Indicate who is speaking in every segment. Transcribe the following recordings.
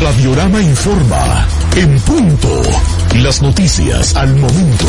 Speaker 1: Radiorama informa. En punto. Las noticias al momento.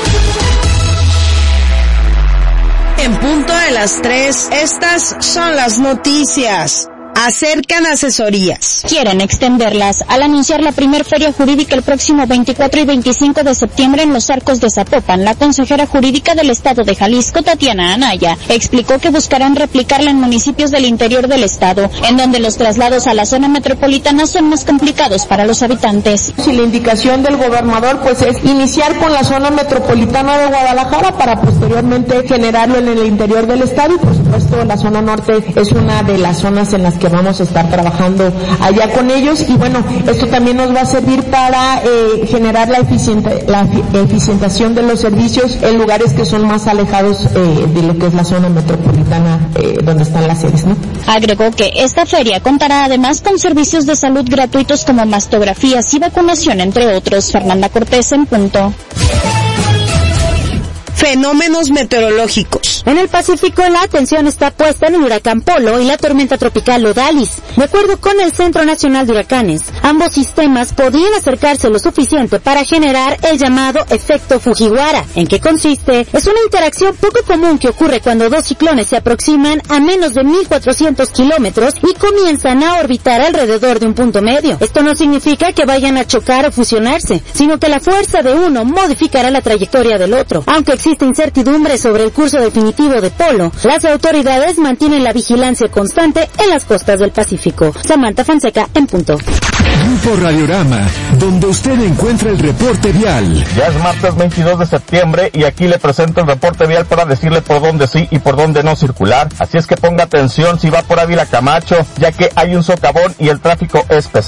Speaker 2: En punto de las 3, estas son las noticias. Acercan asesorías.
Speaker 3: Quieren extenderlas al anunciar la primer feria jurídica el próximo 24 y 25 de septiembre en los Arcos de Zapopan. La consejera jurídica del estado de Jalisco, Tatiana Anaya, explicó que buscarán replicarla en municipios del interior del estado, en donde los traslados a la zona metropolitana son más complicados para los habitantes.
Speaker 4: Si la indicación del gobernador pues es iniciar con la zona metropolitana de Guadalajara para posteriormente generarlo en el interior del estado, y por supuesto la zona norte es una de las zonas en las que vamos a estar trabajando allá con ellos, y bueno, esto también nos va a servir para generar la eficientación de los servicios en lugares que son más alejados de lo que es la zona metropolitana donde están las sedes, ¿no?
Speaker 3: Agregó que esta feria contará además con servicios de salud gratuitos como mastografías y vacunación, entre otros. Fernanda Cortés, en punto.
Speaker 2: Fenómenos meteorológicos.
Speaker 5: En el Pacífico, la atención está puesta en el huracán Polo y la tormenta tropical Odalis. De acuerdo con el Centro Nacional de Huracanes, ambos sistemas podrían acercarse lo suficiente para generar el llamado efecto Fujiwara. ¿En qué consiste? Es una interacción poco común que ocurre cuando dos ciclones se aproximan a menos de 1.400 kilómetros y comienzan a orbitar alrededor de un punto medio. Esto no significa que vayan a chocar o fusionarse, sino que la fuerza de uno modificará la trayectoria del otro. Aunque existe incertidumbre sobre el curso definitivo de Polo, las autoridades mantienen la vigilancia constante en las costas del Pacífico. Samantha Fonseca, en punto.
Speaker 1: Grupo Radiorama, donde usted encuentra el reporte vial.
Speaker 6: Ya es martes 22 de septiembre y aquí le presento el reporte vial para decirle por dónde sí y por dónde no circular. Así es que ponga atención si va por Ávila Camacho, ya que hay un socavón y el tráfico es pesado.